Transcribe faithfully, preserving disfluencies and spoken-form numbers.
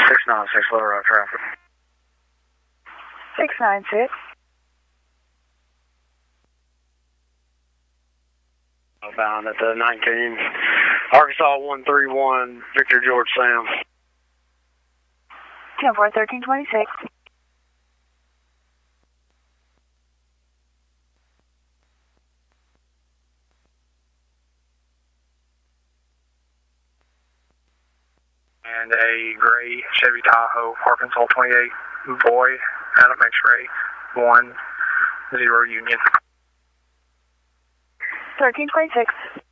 six nine six, Little Rock traffic. six nine six. Bound at the nineteen, Arkansas one three one, Victor George Sam. ten four thirteen twenty-six. And a gray Chevy Tahoe, Arkansas twenty-eight, boy, Adam X-ray, one zero Union. thirteen twenty-six.